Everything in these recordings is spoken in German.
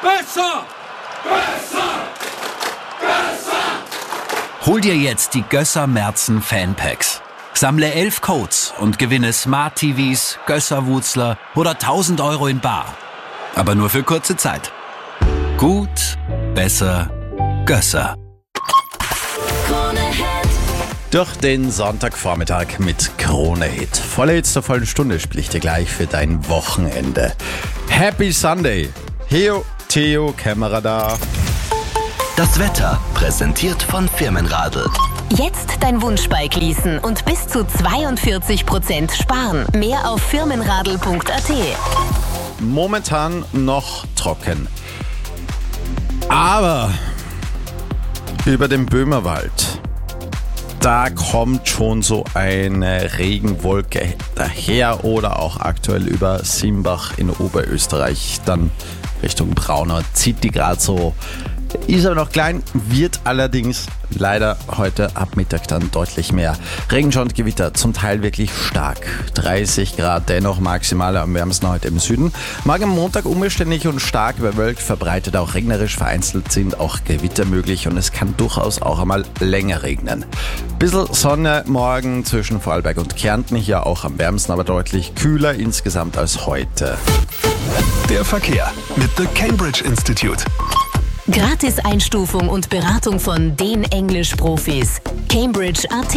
Besser! Besser! Besser! Hol dir jetzt die Gösser Merzen Fanpacks. Sammle 11 Codes und gewinne Smart TVs, Gösser-Wutzler oder 1.000 € in bar. Aber nur für kurze Zeit. Gut, besser, Gösser. Durch den Sonntagvormittag mit Krone Hit. Volle Hits zur vollen Stunde spiele ich dir gleich für dein Wochenende. Happy Sunday! Heo, Theo, Kämmerer da. Das Wetter präsentiert von Firmenradl. Jetzt dein Wunschbike leasen und bis zu 42% sparen. Mehr auf firmenradl.at. Momentan noch trocken. Aber über dem Böhmerwald, da kommt schon so eine Regenwolke daher oder auch aktuell über Simbach in Oberösterreich, dann Richtung Braunau, zieht die gerade so. Ist aber noch klein, wird allerdings leider heute ab Mittag dann deutlich mehr. Regenschauer und Gewitter, zum Teil wirklich stark. 30 Grad, dennoch maximal am wärmsten heute im Süden. Morgen Montag unbeständig und stark bewölkt, verbreitet auch regnerisch, vereinzelt sind auch Gewitter möglich und es kann durchaus auch einmal länger regnen. Bisschen Sonne morgen zwischen Vorarlberg und Kärnten, hier auch am wärmsten, aber deutlich kühler insgesamt als heute. Der Verkehr mit The Cambridge Institute. Gratis-Einstufung und Beratung von den Englisch-Profis. Cambridge.at.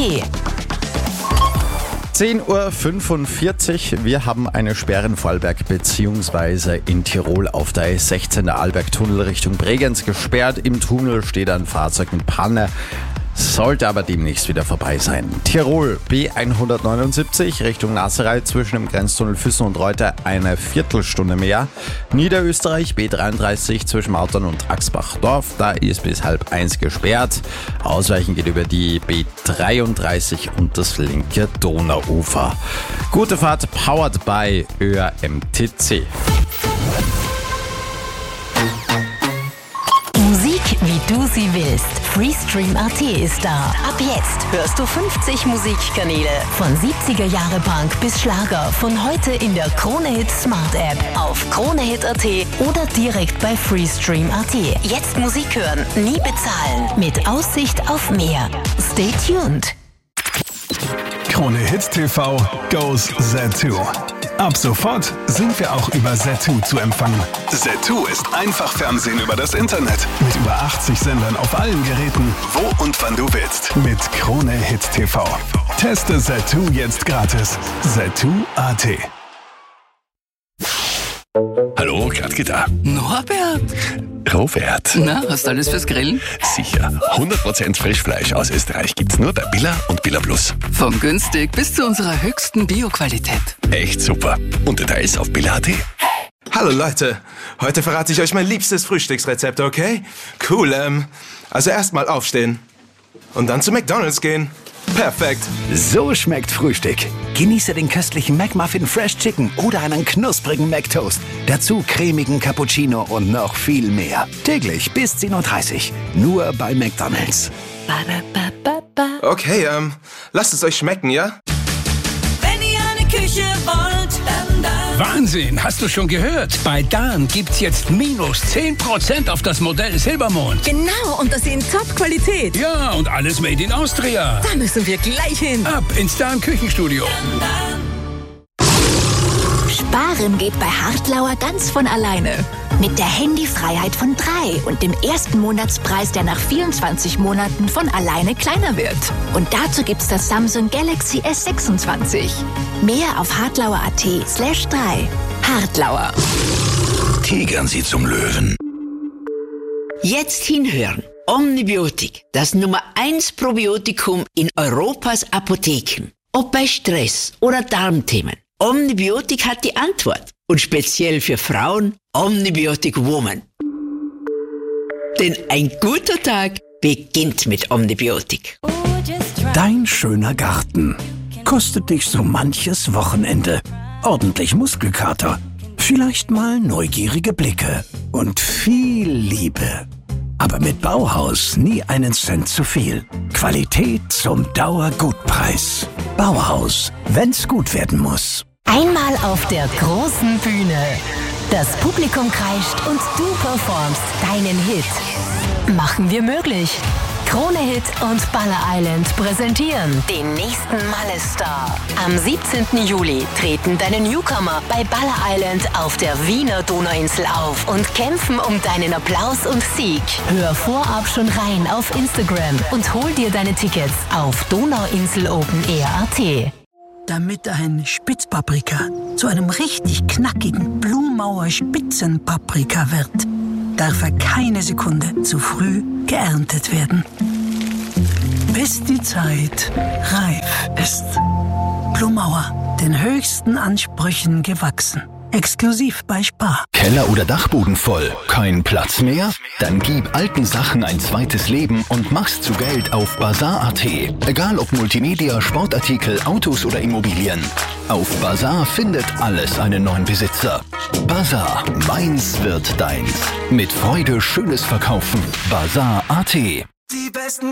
10.45 Uhr, wir haben eine Sperre in Vorarlberg bzw. in Tirol auf der S16 der Arlberg-Tunnel Richtung Bregenz gesperrt. Im Tunnel steht ein Fahrzeug mit Panne. Sollte aber demnächst wieder vorbei sein. Tirol B179 Richtung Naserei zwischen dem Grenztunnel Füssen und Reuter eine Viertelstunde mehr. Niederösterreich B33 zwischen Mautern und Axbach-Dorf, da ist bis 12:30 gesperrt. Ausweichen geht über die B33 und das linke Donauufer. Gute Fahrt, powered by ÖRMTC. Musik, wie du sie willst. Freestream.at ist da. Ab jetzt hörst du 50 Musikkanäle. Von 70er Jahre Punk bis Schlager. Von heute in der Krone Hit Smart App. Auf KroneHit.at oder direkt bei Freestream.at. Jetzt Musik hören, nie bezahlen. Mit Aussicht auf mehr. Stay tuned. Krone Hit TV goes Z2. Ab sofort sind wir auch über Z2 zu empfangen. Z2 ist einfach Fernsehen über das Internet. Mit über 80 Sendern auf allen Geräten, wo und wann du willst. Mit Krone Hit TV. Teste Z2 jetzt gratis. Z2.at. Hallo, Gradgitter. Norbert? Robert. Na, hast du alles fürs Grillen? Sicher. 100% Frischfleisch aus Österreich gibt's nur bei Billa und Billa Plus. Vom günstig bis zu unserer höchsten Bioqualität. Echt super. Und Details auf Billa.at. Hallo Leute, heute verrate ich euch mein liebstes Frühstücksrezept, okay? Cool, also erstmal aufstehen und dann zu McDonald's gehen. Perfekt. So schmeckt Frühstück. Genieße den köstlichen McMuffin Fresh Chicken oder einen knusprigen McToast. Dazu cremigen Cappuccino und noch viel mehr. Täglich bis 10:30 Uhr. Nur bei McDonald's. Okay, lasst es euch schmecken, ja? Wenn ihr eine Küche wollt, dann. Wahnsinn, hast du schon gehört? Bei Dan gibt's jetzt minus 10% auf das Modell Silbermond. Genau, und das in Top-Qualität. Ja, und alles made in Austria. Da müssen wir gleich hin. Ab ins Dan Küchenstudio. Sparen geht bei Hartlauer ganz von alleine. Mit der Handyfreiheit von 3 und dem ersten Monatspreis, der nach 24 Monaten von alleine kleiner wird. Und dazu gibt's das Samsung Galaxy S26. Mehr auf hartlauer.at/3. Hartlauer. Tigern Sie zum Löwen. Jetzt hinhören. Omnibiotik, das Nummer 1 Probiotikum in Europas Apotheken. Ob bei Stress oder Darmthemen. Omnibiotik hat die Antwort. Und speziell für Frauen, Omnibiotic Woman. Denn ein guter Tag beginnt mit Omnibiotik. Dein schöner Garten kostet dich so manches Wochenende. Ordentlich Muskelkater, vielleicht mal neugierige Blicke und viel Liebe. Aber mit Bauhaus nie einen Cent zu viel. Qualität zum Dauergutpreis. Bauhaus, wenn's gut werden muss. Einmal auf der großen Bühne. Das Publikum kreischt und du performst deinen Hit. Machen wir möglich. Krone Hit und Baller Island präsentieren den nächsten Malle-Star. Am 17. Juli treten deine Newcomer bei Baller Island auf der Wiener Donauinsel auf und kämpfen um deinen Applaus und Sieg. Hör vorab schon rein auf Instagram und hol dir deine Tickets auf donauinselopenair.at. Damit ein Spitzpaprika zu einem richtig knackigen Blumauer Spitzenpaprika wird, darf er keine Sekunde zu früh geerntet werden. Bis die Zeit reif ist. Blumauer, den höchsten Ansprüchen gewachsen. Exklusiv bei Spar. Keller oder Dachboden voll? Kein Platz mehr? Dann gib alten Sachen ein zweites Leben und mach's zu Geld auf Bazar.at. Egal ob Multimedia, Sportartikel, Autos oder Immobilien. Auf Bazar findet alles einen neuen Besitzer. Bazar, meins wird deins. Mit Freude schönes Verkaufen. Bazar.at. Die besten